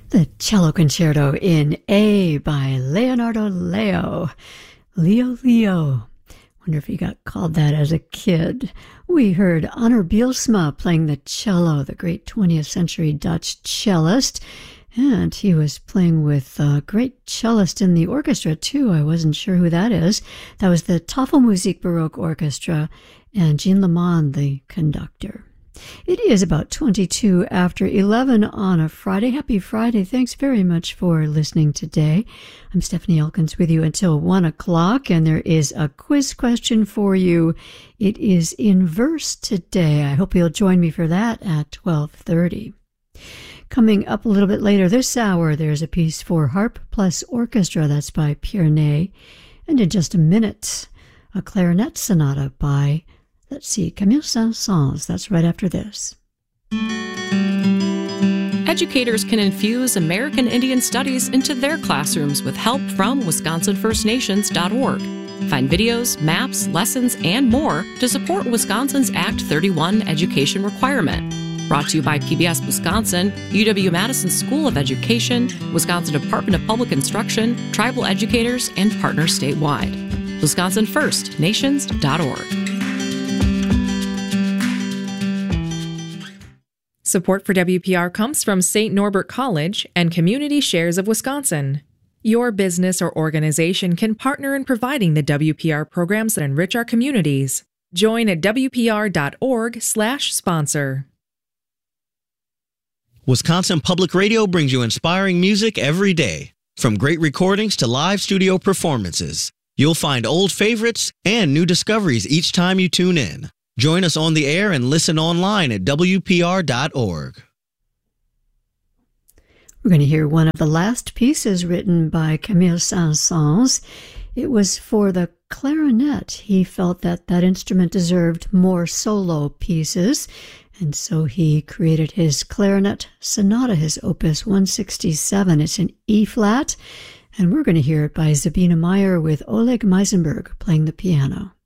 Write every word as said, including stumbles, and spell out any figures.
The Cello Concerto in A by Leonardo Leo. Leo Leo. Wonder if he got called that as a kid. We heard Honor Bielsma playing the cello, the great twentieth century Dutch cellist. And he was playing with a great cellist in the orchestra, too. I wasn't sure who that is. That was the Tafelmusik Baroque Orchestra, and Jean Lemond, the conductor. It is about twenty-two after eleven on a Friday. Happy Friday. Thanks very much for listening today. I'm Stephanie Elkins with you until one o'clock, and there is a quiz question for you. It is in verse today. I hope you'll join me for that at twelve thirty. Coming up a little bit later this hour, there's a piece for harp plus orchestra. That's by Pierre Ney. And in just a minute, a clarinet sonata by, let's see, Camille Saint-Saëns. That's right after this. Educators can infuse American Indian Studies into their classrooms with help from Wisconsin First Nations dot org. Find videos, maps, lessons, and more to support Wisconsin's Act thirty-one education requirement. Brought to you by P B S Wisconsin, U W-Madison School of Education, Wisconsin Department of Public Instruction, tribal educators, and partners statewide. Wisconsin First Nations dot org. Support for W P R comes from Saint Norbert College and Community Shares of Wisconsin. Your business or organization can partner in providing the W P R programs that enrich our communities. Join at W P R dot org slash sponsor. Wisconsin Public Radio brings you inspiring music every day. From great recordings to live studio performances, you'll find old favorites and new discoveries each time you tune in. Join us on the air and listen online at W P R dot org. We're going to hear one of the last pieces written by Camille Saint-Saëns. It was for the clarinet. He felt that that instrument deserved more solo pieces, and so he created his clarinet sonata, his opus one sixty-seven. It's in E-flat, and we're going to hear it by Sabina Meyer with Oleg Meisenberg playing the piano.